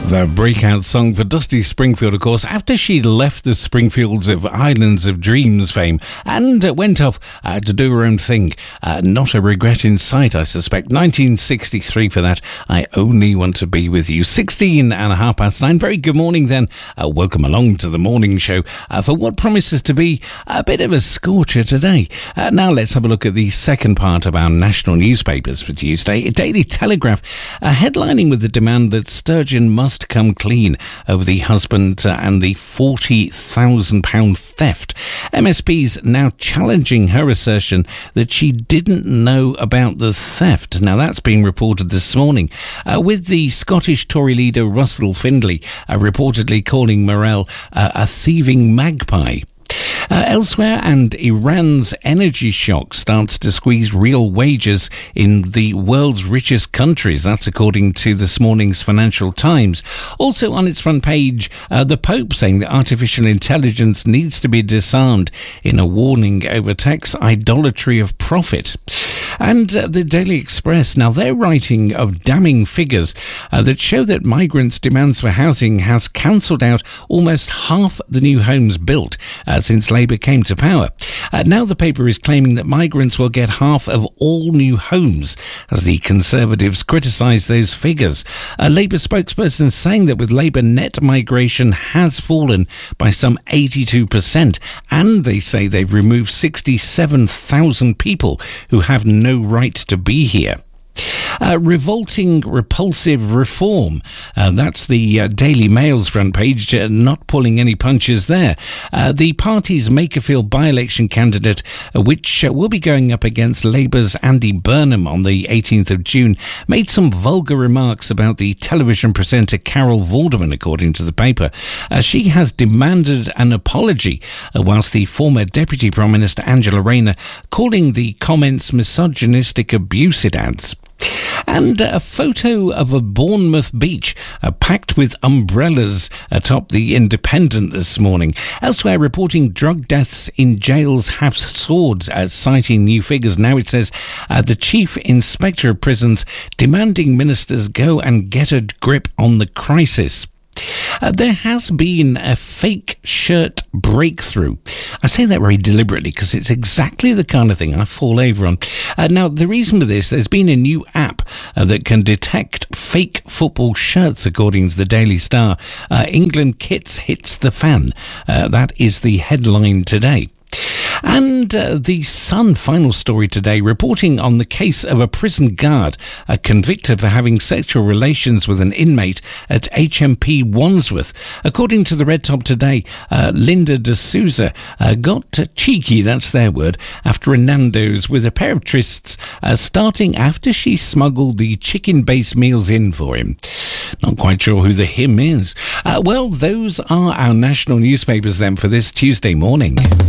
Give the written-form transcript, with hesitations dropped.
The breakout song for Dusty Springfield, of course, after she left the Springfields of Islands of Dreams fame and went off to do her own thing. Not a regret in sight, I suspect. 1963 for that. I Only Want to Be With You. 9:16. Very good morning then. Welcome along to the morning show for what promises to be a bit of a scorcher today. Now let's have a look at the second part of our national newspapers for Tuesday. Daily Telegraph headlining with the demand that Sturgeon must come clean over the husband and the £40,000 theft. MSP's now challenging her assertion that she didn't know about the theft. Now that's being reported this morning, with the Scottish Tory leader Russell Findlay reportedly calling Morell a thieving magpie. Elsewhere, and Iran's energy shock starts to squeeze real wages in the world's richest countries. That's according to this morning's Financial Times. Also on its front page, the Pope saying that artificial intelligence needs to be disarmed in a warning over tech's idolatry of profit. And the Daily Express, now they're writing of damning figures that show that migrants' demands for housing has cancelled out almost half the new homes built since Labour came to power. Now the paper is claiming that migrants will get half of all new homes, as the Conservatives criticise those figures. A Labour spokesperson saying that with Labour, net migration has fallen by some 82%, and they say they've removed 67,000 people who have no right to be here. Revolting, repulsive reform. That's the Daily Mail's front page, not pulling any punches there. The party's Makerfield by-election candidate, which will be going up against Labour's Andy Burnham on the 18th of June, made some vulgar remarks about the television presenter Carol Vorderman, according to the paper. She has demanded an apology, whilst the former Deputy Prime Minister Angela Rayner calling the comments misogynistic abuse, it adds. And a photo of a Bournemouth beach packed with umbrellas atop the Independent this morning. Elsewhere, reporting drug deaths in jails have soared, citing new figures. Now it says the Chief Inspector of Prisons demanding ministers go and get a grip on the crisis. There has been a fake shirt breakthrough. I say that very deliberately because it's exactly the kind of thing I fall over on. Now, the reason for this, there's been a new app that can detect fake football shirts, according to the Daily Star. England kits hits the fan. That is the headline today. And the Sun, final story today, reporting on the case of a prison guard convicted for having sexual relations with an inmate at HMP Wandsworth. According to the Red Top today, Linda D'Souza got cheeky, that's their word, after a Nando's with a pair of trysts starting after she smuggled the chicken-based meals in for him. Not quite sure who the him is. Well, those are our national newspapers then for this Tuesday morning.